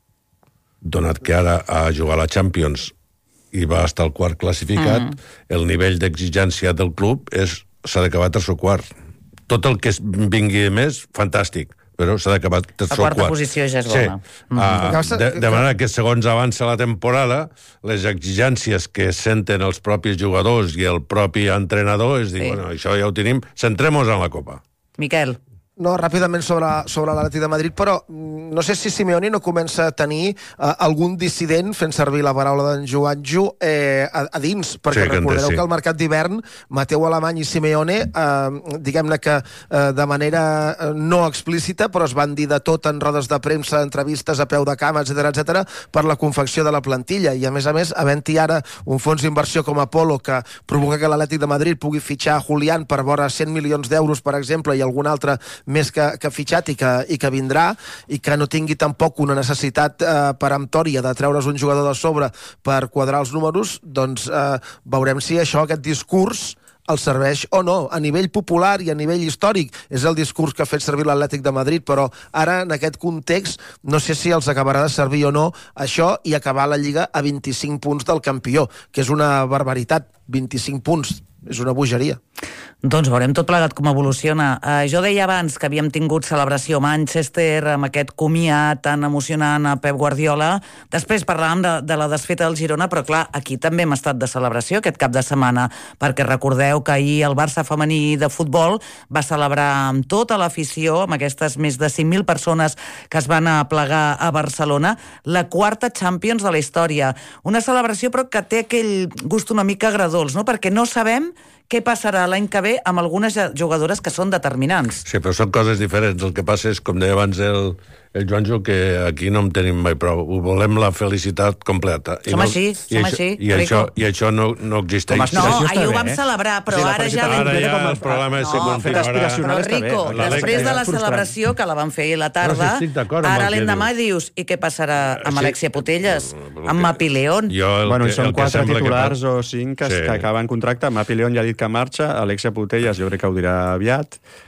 donat que ara a jugar a la Champions i va estar al quart classificat, mm. el nivell d'exigència del club és s'ha d'acabar tercer o quart. Tot el que vingui més, fantàstic, però s'ha d'acabar tercer o quart. La quarta posició ja és bona. Sí. Mm. Uh, de, de manera que segons avança la temporada, les exigències que senten els propis jugadors i el propi entrenador és dir, sí. bueno, això ja ho tenim, centrem-nos en la Copa. Miquel. No, ràpidament sobre, sobre l'Atlètic de Madrid, però no sé si Simeone no comença a tenir eh, algun dissident, fent servir la paraula d'en Joanjo, eh, a, a dins, perquè sí, recordareu que, sí. que al mercat d'hivern Mateu Alemany i Simeone, eh, diguem-ne que eh, de manera no explícita, però es van dir de tot en rodes de premsa, entrevistes a peu de cama, etcètera, etcètera, per la confecció de la plantilla, i a més a més, havent-hi ara un fons d'inversió com Apolo que provoca que l'Atlètic de Madrid pugui fitxar Julián per vora cent milions d'euros, per exemple, i algun altre més que, que fitxat i que, i que vindrà, i que no tingui tampoc una necessitat eh, peremptòria de treure's un jugador de sobre per quadrar els números, doncs eh, veurem si això, aquest discurs, el serveix o no, a nivell popular i a nivell històric. És el discurs que ha fet servir l'Atlètic de Madrid, però ara, en aquest context, no sé si els acabarà de servir o no això i acabar la Lliga a vint-i-cinc punts del campió, que és una barbaritat, vint-i-cinc punts. És una bogeria. Doncs veurem tot plegat com evoluciona. Uh, jo deia abans que havíem tingut celebració a Manchester, amb aquest comiat tan emocionant a Pep Guardiola. Després parlàvem de, de la desfeta del Girona, però clar, aquí també hem estat de celebració aquest cap de setmana, perquè recordeu que ahir el Barça femení de futbol va celebrar amb tota l'afició, amb aquestes més de cinc mil persones que es van aplegar a Barcelona, la quarta Champions de la història. Una celebració però que té aquell gust una mica agredolç, no? Perquè no sabem què passarà l'any que ve amb algunes jugadores que són determinants. Sí, però són coses diferents. El que passa és, com deia abans el, el Joanjo, que aquí no en tenim mai prou. Volem la felicitat completa. Som I no, així, i som això, així. I això, I això no, no existeix. Com no, ahir ho vam eh? celebrar, però sí, ara ja... Ara ja el problema és que no, continuarà... Però Rico, després de la celebració, que la van fer la tarda, ara l'endemà dius, i què passarà amb Alexia Putellas? Amb Mapi León? Bueno, i són quatre titulars o cinc que acaben contracte. Mapi León ja ha dit que marxa, Alexia Putellas jo crec que ho dirà aviat.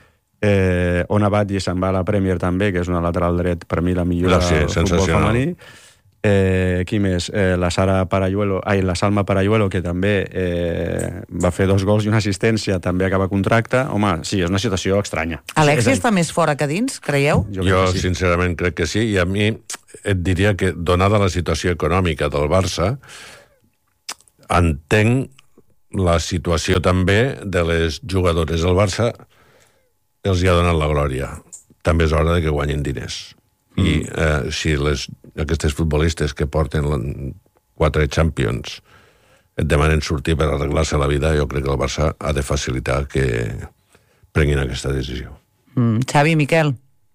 Eh, Ona Batlle se'n va a la Premier també, que és una lateral dret, per mi la millor sí, del futbol femení. Eh, qui més? Eh, la Sara Parayuelo, ai, la Salma Parayuelo, que també eh, va fer dos gols i una assistència, també acaba contracte. Home, sí, és una situació estranya. Alexia està més fora que dins, creieu? Jo, jo sí. sincerament, crec que sí, i a mi et diria que, donada la situació econòmica del Barça, entenc la situació també de les jugadores del Barça, els hi ha donat la glòria. També és hora de que guanyin diners. I eh, si les, aquestes futbolistes que porten quatre Champions et demanen sortir per arreglar-se la vida, jo crec que el Barça ha de facilitar que prenguin aquesta decisió. Mm, Xavi, Miquel.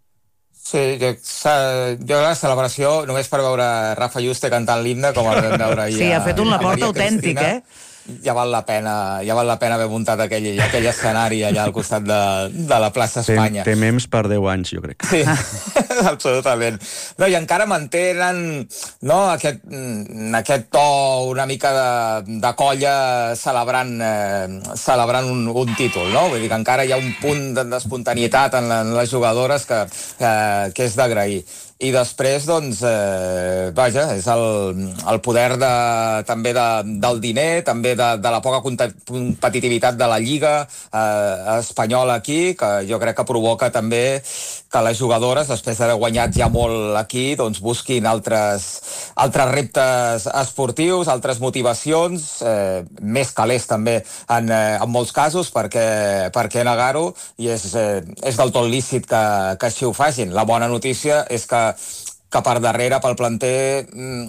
Sí, jo, jo la celebració, només per veure Rafa Juste cantant l'himne, com el vam veure ahir. Sí, ha fet un Laporta autèntic, eh? Ja val la pena, ja val la pena haver muntat aquell, aquell escenari allà al costat de, de la plaça Espanya. Té mems per deu anys, jo crec. Sí, absolutament. No, i encara mantenen no, aquest, aquest to una mica de, de colla celebrant, eh, celebrant un, un títol, no? Vull dir que encara hi ha un punt d'espontanietat en, en les jugadores que, que, que és d'agrair. I després, doncs, eh, vaja, és el, el poder de, també de, del diner, també de, de la poca competitivitat de la Lliga eh, espanyola aquí, que jo crec que provoca també que les jugadores, després d'haver guanyat ja molt aquí, doncs busquin altres, altres reptes esportius, altres motivacions, eh, més calés també en, eh, en molts casos, perquè, perquè negar-ho, i és, eh, és del tot lícit que, que així ho facin. La bona notícia és que que per darrere, pel planter,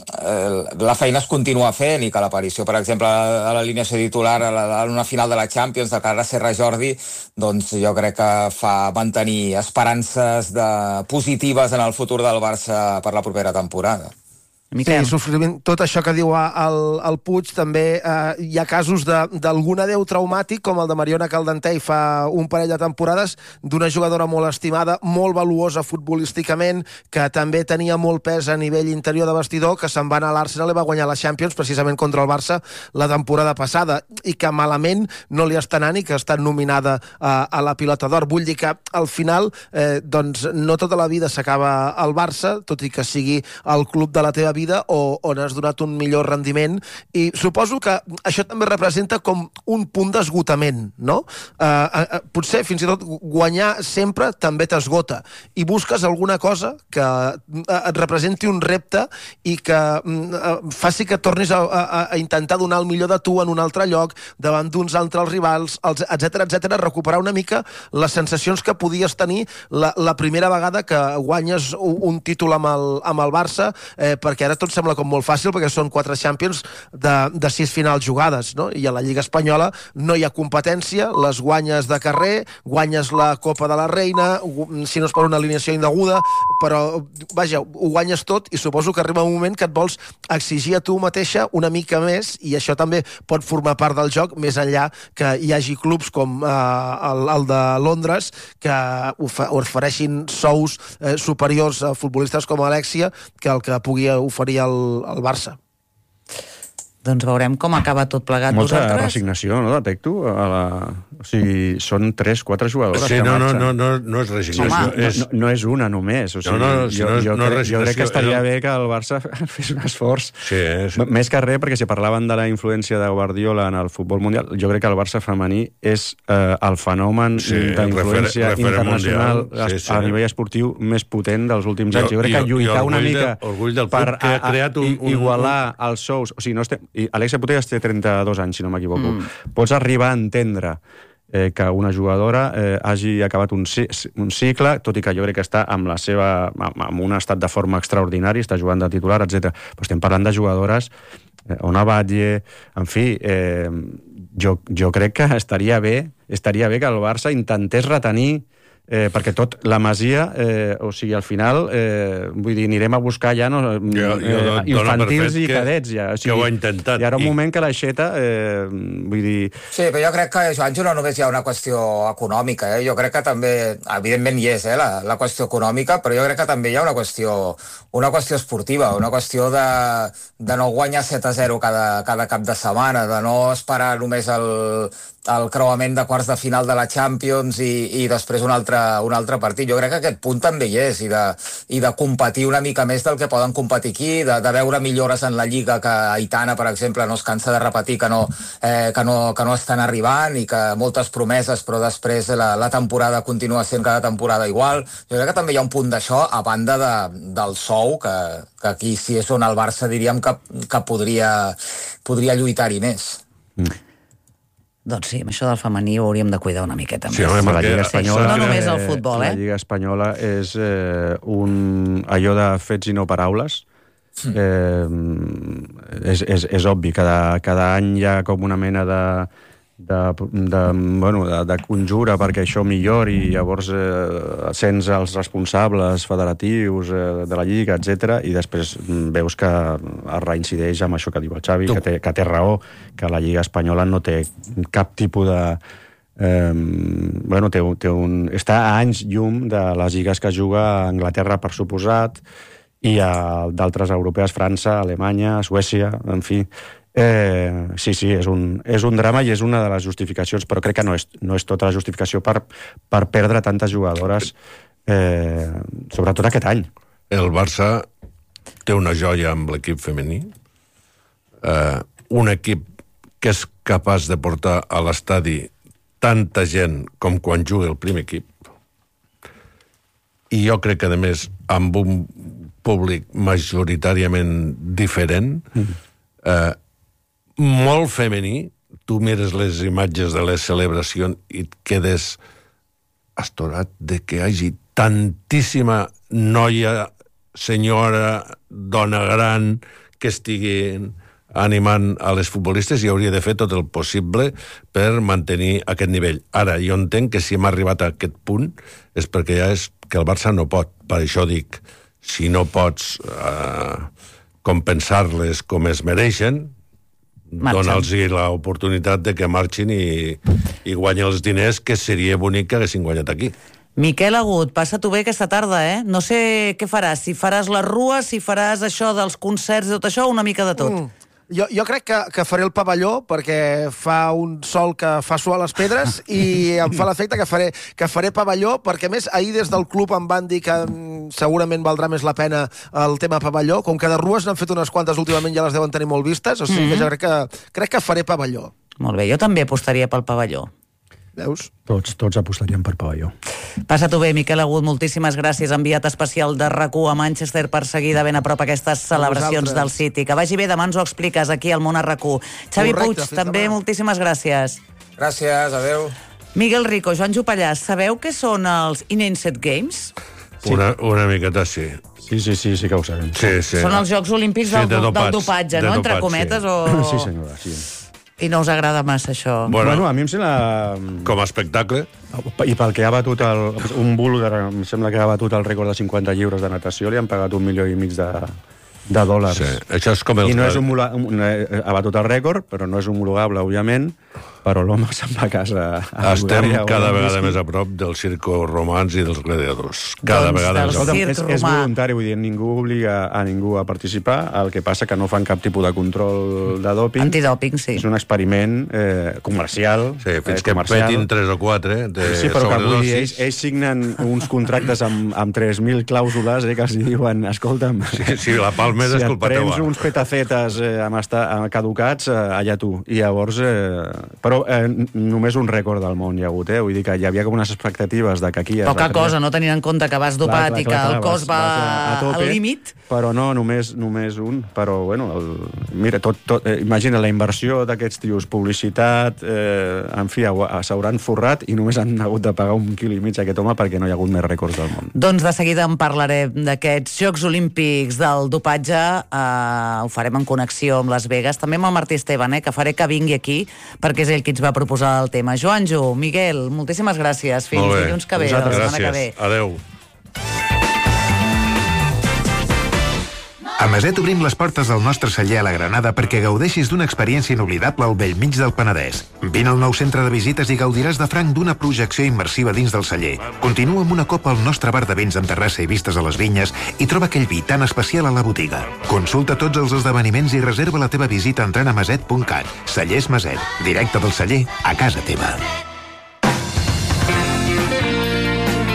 la feina es continua fent i que l'aparició, per exemple, a l'alineació titular en una final de la Champions de cara a Serra Jordi, doncs jo crec que fa mantenir esperances de, positives en el futur del Barça per la propera temporada. Miquel. Sí, sofriment, tot això que diu el, el Puig, també eh, hi ha casos d'algun adeu traumàtic, com el de Mariona Caldentei fa un parell de temporades, d'una jugadora molt estimada, molt valuosa futbolísticament, que també tenia molt pes a nivell interior de vestidor, que se'n va anar a l'Arsenal i va guanyar la Champions precisament contra el Barça la temporada passada, i que malament no li està anant i que està nominada a, a la Pilota d'Or. Vull dir que al final eh, doncs no tota la vida s'acaba al Barça, tot i que sigui el club de la teva vida o on has donat un millor rendiment, i suposo que això també representa com un punt d'esgotament, no? Eh, eh, potser fins i tot guanyar sempre també t'esgota, i busques alguna cosa que et representi un repte i que eh, faci que tornis a, a, a intentar donar el millor de tu en un altre lloc, davant d'uns altres rivals, etcètera, etcètera, recuperar una mica les sensacions que podies tenir la, la primera vegada que guanyes un, un títol amb el, amb el Barça, eh, perquè ara tot sembla com molt fàcil, perquè són quatre Champions de, de sis finals jugades, no? I a la Lliga Espanyola no hi ha competència, les guanyes de carrer, guanyes la Copa de la Reina, si no és per una alineació indeguda, però, vaja, ho guanyes tot, i suposo que arriba un moment que et vols exigir a tu mateixa una mica més, i això també pot formar part del joc, més enllà que hi hagi clubs com eh, el, el de Londres, que ofereixin sous eh, superiors a futbolistes com Alexia que el que pugui oferir el, el Barça. Doncs veurem com acaba tot plegat. Molta vosaltres. resignació, no, detecto? A la... O sigui, són tres, quatre jugadores sí, que no, marxen. No, no, no, no és resignació. Home, és... No, no, no és una només. O sigui, no, no, si jo, no, és, jo, no crec, jo crec que estaria és... bé que el Barça fes un esforç. Sí, sí. Més que res, perquè si parlaven de la influència de Guardiola en el futbol mundial, jo crec que el Barça femení és eh, el fenomen sí, d'influència refer, internacional sí, sí. a nivell esportiu més potent dels últims anys. Jo, jo crec que lluitar una mica de, per que ha creat un, un, igualar un... els sous... O sigui, no estem... I Alexia Putellas té trenta-dos anys, si no m'equivoco. Mm. Pots arribar a entendre eh, que una jugadora eh, hagi acabat un, un cicle, tot i que jo crec que està amb la seva amb un estat de forma extraordinari, està jugant de titular, etcètera. Però estem parlant de jugadores, eh, Ona Batlle, en fi, eh, jo, jo crec que estaria bé, estaria bé que el Barça intentés retenir Eh, perquè tot la Masia, eh, o sigui, al final, eh, vull dir, anirem a buscar ja no, jo, jo eh, infantils i que, cadets ja. O sigui, que ho ha intentat. Hi ha un I... moment que l'aixeta, eh, vull dir... Sí, però jo crec que, Joanjo, no només hi ha una qüestió econòmica, eh? Jo crec que també, evidentment hi és, eh, la, la qüestió econòmica, però jo crec que també hi ha una qüestió, una qüestió esportiva, una qüestió de, de no guanyar set a zero cada, cada cap de setmana, de no esperar només el, el creuament de quarts de final de la Champions i, i després un altre altre, un altre partit. Jo crec que aquest punt també hi és, i de, i de competir una mica més del que poden competir aquí, de, de veure millores en la Lliga, que Aitana, per exemple, no es cansa de repetir que no, eh, que no, que no estan arribant, i que moltes promeses, però després la, la temporada continua sent cada temporada igual. Jo crec que també hi ha un punt d'això, a banda de, del sou, que, que aquí si és on el Barça diríem que, que podria, podria lluitar-hi més. Mm. Doncs sí, amb això del femení ho hauríem de cuidar una miqueta més. Sí, home, la Lliga Espanyola... No només el futbol, eh? La Lliga Espanyola és eh, un, allò de fets i no paraules. Eh, és, és, és obvi, cada, cada any hi ha com una mena de... De, de, bueno, de, de conjura perquè això millori, i llavors eh, sents els responsables federatius eh, de la Lliga, etcètera, i després veus que es reincideix amb això que diu el Xavi, que té, que té raó, que la Lliga Espanyola no té cap tipus de... Eh, bueno, té, té un, està a anys llum de les lligues que juga a Anglaterra, per suposat, i a d'altres europees, França, Alemanya, Suècia, en fi... Eh, sí, sí, és un, és un drama i és una de les justificacions, però crec que no és, no és tota la justificació per, per perdre tantes jugadores, eh, sobretot aquest any. El Barça té una joia amb l'equip femení, eh, un equip que és capaç de portar a l'estadi tanta gent com quan juga el primer equip, i jo crec que, a més, amb un públic majoritàriament diferent, eh, molt femení. Tu mires les imatges de les celebracions i et quedes astorat de que hi hagi tantíssima noia, senyora, dona gran, que estiguin animant a les futbolistes, i hauria de fer tot el possible per mantenir aquest nivell. Ara, jo entenc que si hem arribat a aquest punt és perquè ja és que el Barça no pot. Per això dic, si no pots eh, compensar-les com es mereixen, dona'ls l'oportunitat de que marxin i, i guanyin els diners, que seria bonic que haguessin guanyat aquí. Miquel Agut, passa-t'ho bé aquesta tarda, eh? No sé què faràs, si faràs les rues, si faràs això dels concerts i tot això, una mica de tot. Mm. Jo, jo crec que, que faré el pavelló, perquè fa un sol que fa suar les pedres, i em fa l'efecte que faré, que faré pavelló, perquè a més ahir des del club em van dir que mm, segurament valdrà més la pena el tema pavelló, com que de rues n'han fet unes quantes últimament, ja les deuen tenir molt vistes, o sigui mm-hmm. que jo crec que, crec que faré pavelló. Molt bé, jo també apostaria pel pavelló. Veus? Tots, tots apostaríem per pavelló. Passa-t'ho bé, Miquel Agut, moltíssimes gràcies. Enviat especial de RAC u a Manchester per seguir de ben a prop aquestes celebracions del City. Que vagi bé, demà ens ho expliques aquí al Món a RAC u. Xavi Puig, també moltíssimes gràcies. Gràcies, adeu. Miguel Rico, Joan Jopallà, sabeu què són els In-Set Games? Sí. Una, una miqueta, sí. Sí, sí, sí, sí que ho sabem. Sí, sí. Són els Jocs Olímpics sí, del, de dopats, del dopatge, no? De Entre dopats, cometes, sí. o... Sí, senyora, sí. I no us agrada massa això? Bueno, bueno a mi em sembla... Com a espectacle. I pel que ha batut el, un búlgar, em sembla que ha batut el rècord de cinquanta lliures de natació, li han pagat un milió i mig de, de dòlars. Sí, això és com el... I no és homologa... ha batut el rècord, però no és homologable, òbviament, però l'home se'n va a casa. A Estem cada vegada més a prop dels circos romans i dels gladiadors. Cada doncs vegada més a prop. És, és voluntari, vull dir, ningú obliga a ningú a participar, el que passa que no fan cap tipus de control de dòping. Antidòping, sí. És un experiment eh, comercial. Sí, fins eh, que comercial. petin tres o quatre de sí, però que vull dir, ells, sobredosis. ells signen uns contractes amb, amb tres mil clàusules, eh, que els diuen, escolta'm... Sí, sí, la palmesa si és culpa Si teva. et prens uns petacetes eh, amb estar, amb caducats, eh, allà tu. I llavors... Eh, però eh, només un rècord del món hi ha hagut, eh? Vull dir que hi havia com unes expectatives de que aquí... Poca cosa, no tenint en compte que vas dopat clar, clar, clar, i que el cos va al límit. Però no, només, només un. Però, bueno, el, mira, tot, tot, eh, imagina la inversió d'aquests tios, publicitat, eh, en fi, s'hauran forrat i només han hagut de pagar un quilo i mig a aquest home perquè no hi ha hagut més rècords del món. Doncs de seguida en parlarem d'aquests Jocs Olímpics del dopatge. Eh, ho farem en connexió amb Las Vegas. També amb el Martí Esteban, eh, que faré que vingui aquí perquè és ell qui ens va proposar el tema. Joanjo, Miguel, moltíssimes gràcies. Fins dilluns que ve, la setmana que ve. Adeu. A Maset obrim les portes del nostre celler a la Granada perquè gaudeixis d'una experiència inoblidable al bell mig del Penedès. Vine al nou centre de visites i gaudiràs de franc d'una projecció immersiva dins del celler. Continua amb una copa al nostre bar de vins amb terrassa i vistes a les vinyes i troba aquell vi tan especial a la botiga. Consulta tots els esdeveniments i reserva la teva visita entrant a maset punt cat. Cellers Maset, directe del celler a casa teva.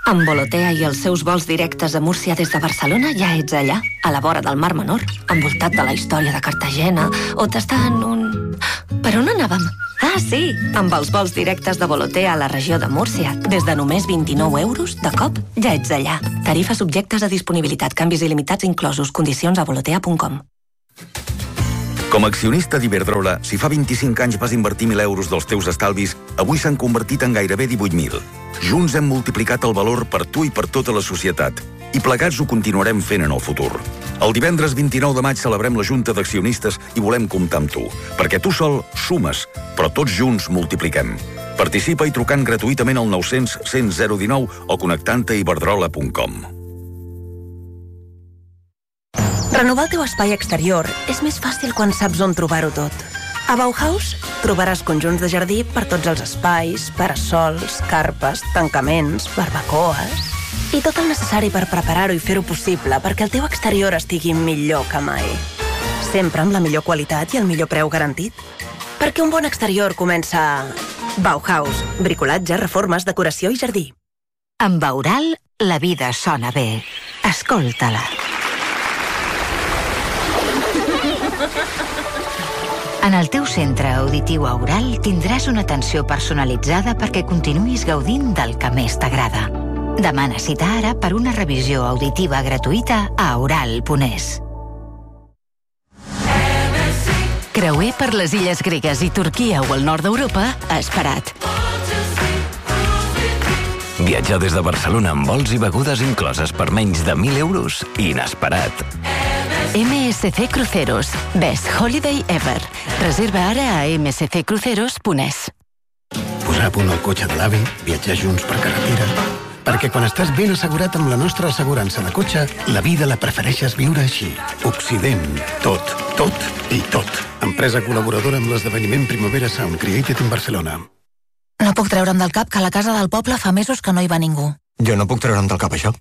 Amb Volotea i els seus vols directes a Múrcia des de Barcelona ja ets allà, a la vora del Mar Menor, envoltat de la història de Cartagena, o t'està en un... Per on anàvem? Ah, sí, amb els vols directes de Volotea a la regió de Múrcia, des de només vint-i-nou euros, de cop, ja ets allà. Tarifes subjectes a disponibilitat, canvis il·limitats inclosos, condicions a volotea punt com. Com a accionista d'Iberdrola, si fa vint-i-cinc anys vas invertir mil euros dels teus estalvis, avui s'han convertit en gairebé divuit mil. Junts hem multiplicat el valor per tu i per tota la societat. I plegats ho continuarem fent en el futur. El divendres vint-i-nou de maig celebrem la Junta d'Accionistes i volem comptar amb tu. Perquè tu sol sumes, però tots junts multipliquem. Participa i trucant gratuïtament al nou cents cent zero dinou o connectant-te a iberdrola punt com. Renovar el teu espai exterior és més fàcil quan saps on trobar-ho tot. A Bauhaus trobaràs conjunts de jardí per tots els espais, parasols, carpes, tancaments, barbacoes... i tot el necessari per preparar-ho i fer-ho possible perquè el teu exterior estigui millor que mai. Sempre amb la millor qualitat i el millor preu garantit. Perquè un bon exterior comença a... Bauhaus. Bricolatge, reformes, decoració i jardí. Amb Aural, la vida sona bé. Escolta-la. En el teu centre auditiu Aural tindràs una atenció personalitzada perquè continuïs gaudint del que més t'agrada. Demana cita ara per una revisió auditiva gratuïta a aural punt es. Creuer per les illes gregues i Turquia o el nord d'Europa, esperat. Viatjar des de Barcelona amb vols i begudes incloses per menys de mil euros, inesperat. eme esse ce Cruceros. Best Holiday Ever. Reserva ara a eme esse ce cruceros punt es. Posar a punt el cotxe de l'avi, viatjar junts per carretera... Perquè quan estàs ben assegurat amb la nostra assegurança de cotxe, la vida la prefereixes viure així. Occident. Tot, tot i tot. Empresa col·laboradora amb l'esdeveniment Primavera Sound Created in Barcelona. No puc treure'm del cap que a la casa del poble fa mesos que no hi va ningú. Jo no puc treure'm del cap això.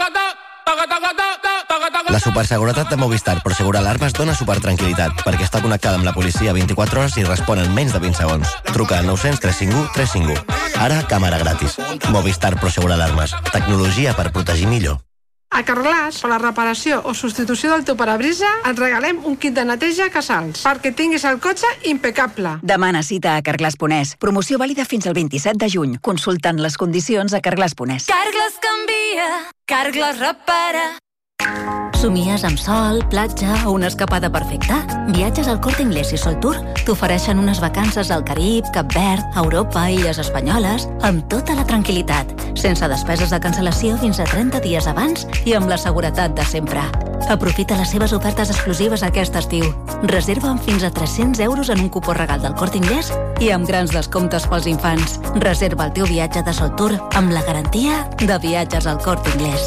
La superseguretat de Movistar Prosegur Alarmes dona supertranquil·litat perquè està connectada amb la policia vint-i-quatre hores i respon en menys de vint segons. Truca al nou cents tres cinc u tres cinc u. Ara, càmera gratis. Movistar Prosegur Alarmes. Tecnologia per protegir millor. A Carglass, per la reparació o substitució del teu parabrisa, et regalem un kit de neteja Casals perquè tinguis el cotxe impecable. Demana cita a Carglass punt es. Promoció vàlida fins al vint-i-set de juny. Consultant les condicions a Carglass punt es. Carglass canvia, Carglass repara. Somies amb sol, platja o una escapada perfecta? Viatges al Corte Inglés i Sol Tour t'ofereixen unes vacances al Carib, Cap Verd, Europa, Illes Espanyoles, amb tota la tranquil·litat, sense despeses de cancel·lació fins a trenta dies abans i amb la seguretat de sempre. Aprofita les seves ofertes exclusives aquest estiu. Reserva amb fins a tres-cents euros en un cupó regal del Corte Inglés i amb grans descomptes pels infants. Reserva el teu viatge de Sol Tour amb la garantia de Viatges al Corte Inglés.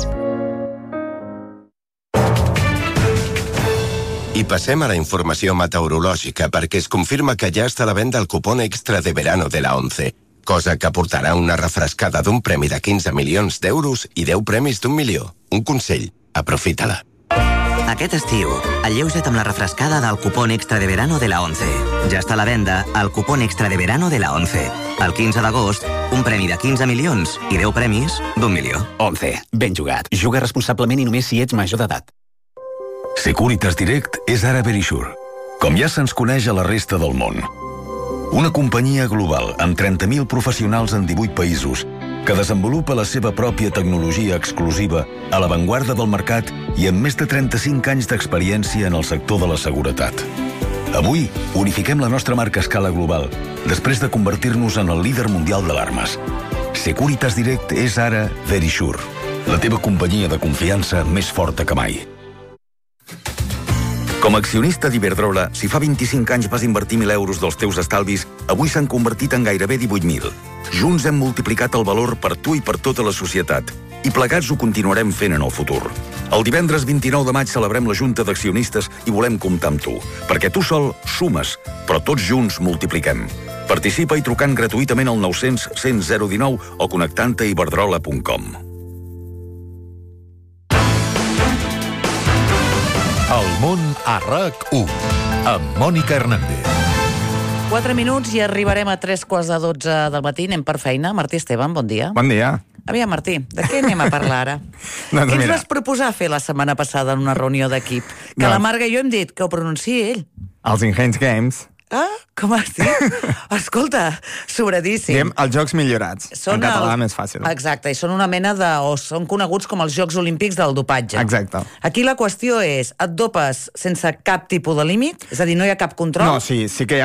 I passem a la informació meteorològica perquè es confirma que ja està a la venda el cupón extra de verano de la ONCE, cosa que aportarà una refrescada d'un premi de quinze milions d'euros i deu premis d'un milió. Un consell, aprofita-la. Aquest estiu, alleuja't amb la refrescada del cupón extra de verano de la ONCE. Ja està a la venda el cupón extra de verano de la ONCE. El quinze d'agost, un premi de quinze milions i deu premis d'un milió. ONCE. Ben jugat. Juga responsablement i només si ets major d'edat. Securitas Direct és ara Verisure, com ja se'ns coneix a la resta del món. Una companyia global amb trenta mil professionals en divuit països que desenvolupa la seva pròpia tecnologia exclusiva a l'avantguarda del mercat i amb més de trenta-cinc anys d'experiència en el sector de la seguretat. Avui unifiquem la nostra marca a escala global després de convertir-nos en el líder mundial d'alarmes. Securitas Direct és ara Verisure, la teva companyia de confiança més forta que mai. Com a accionista d'Iberdrola, si fa vint-i-cinc anys vas invertir mil euros dels teus estalvis, avui s'han convertit en gairebé divuit mil. Junts hem multiplicat el valor per tu i per tota la societat. I plegats ho continuarem fent en el futur. El divendres vint-i-nou de maig celebrem la Junta d'Accionistes i volem comptar amb tu. Perquè tu sol sumes, però tots junts multipliquem. Participa i trucant gratuïtament al nou cents cent zero dinou o connectant-te a iberdrola punt com. El món a RAC u, amb Mònica Hernández. Quatre minuts i arribarem a tres quarts de dotze del matí. Anem per feina. Martí Esteban, bon dia. Bon dia. Aviam, Martí, de què anem a parlar ara? Doncs Què ens mira. vas proposar fer la setmana passada en una reunió d'equip? Que Doncs- la Marga i jo hem dit que ho pronunciï ell. Els Enhanced Games. Ah, com has dit? Escolta, sobradíssim. Diem els jocs millorats. En català el- més fàcil. Exacte, i són una mena de... o són coneguts com els Jocs Olímpics del dopatge. Exacte. Aquí la qüestió és, et dopes sense cap tipus de límit? És a dir, no hi ha cap control? No, sí, sí que hi ha